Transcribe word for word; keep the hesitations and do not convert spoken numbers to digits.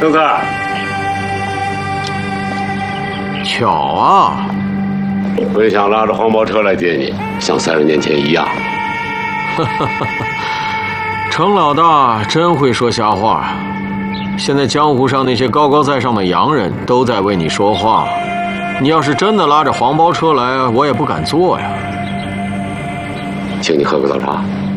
正子， 巧啊！ 本想拉着黄包车来接你，像三十年前一样。 程老大真会说瞎话。现在江湖上那些高高在上的洋人都在为你说话，你要是真的拉着黄包车来，我也不敢坐呀。 请你喝个早茶。